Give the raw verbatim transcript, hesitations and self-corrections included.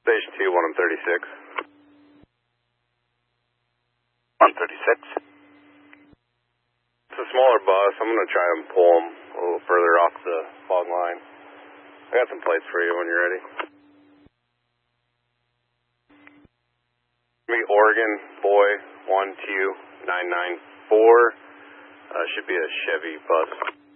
Station two, one thirty-six. one thirty-six. It's a smaller bus. I'm going to try and pull them a little further off the fog line. I got some plates for you when you're ready. Me, Oregon, boy, one two nine nine four. Uh, should be a Chevy bus.